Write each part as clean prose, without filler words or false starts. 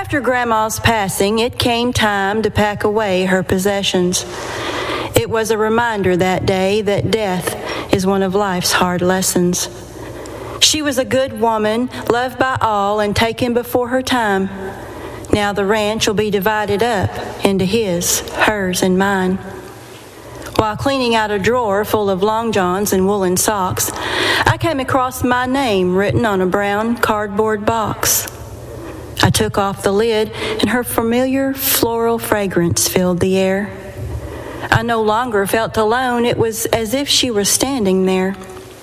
After Grandma's passing, it came time to pack away her possessions. It was a reminder that day that death is one of life's hard lessons. She was a good woman, loved by all and taken before her time. Now the ranch will be divided up into his, hers, and mine. While cleaning out a drawer full of long johns and woolen socks, I came across my name written on a brown cardboard box. I took off the lid, and her familiar floral fragrance filled the air. I no longer felt alone. It was as if she were standing there.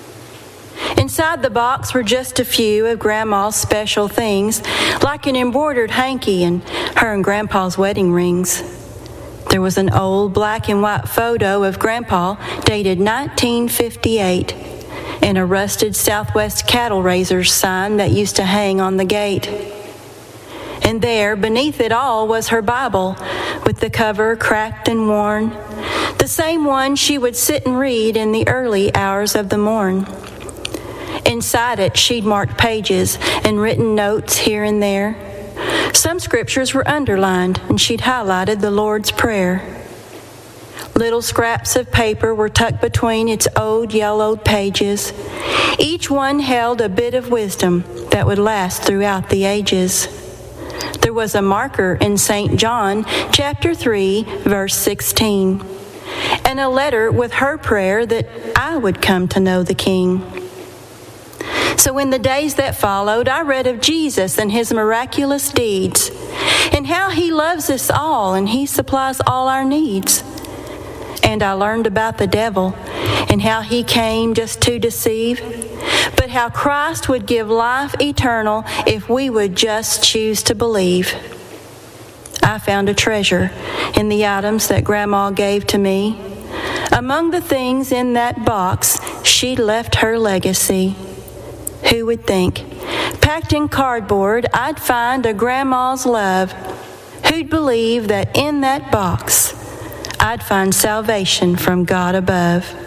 Inside the box were just a few of Grandma's special things, like an embroidered hanky and her and Grandpa's wedding rings. There was an old black and white photo of Grandpa dated 1958 and a rusted Southwest cattle raisers sign that used to hang on the gate. And there, beneath it all, was her Bible, with the cover cracked and worn, the same one she would sit and read in the early hours of the morn. Inside it, she'd marked pages and written notes here and there. Some scriptures were underlined, and she'd highlighted the Lord's Prayer. Little scraps of paper were tucked between its old yellowed pages. Each one held a bit of wisdom that would last throughout the ages. There was a marker in St. John, chapter 3, verse 16, and a letter with her prayer that I would come to know the King. So in the days that followed, I read of Jesus and his miraculous deeds, and how he loves us all and he supplies all our needs. And I learned about the devil and how he came just to deceive, but how Christ would give life eternal if we would just choose to believe. I found a treasure in the items that Grandma gave to me. Among the things in that box, she left her legacy. Who would think, packed in cardboard, I'd find a Grandma's love? Who'd believe that in that box, I'd find salvation from God above?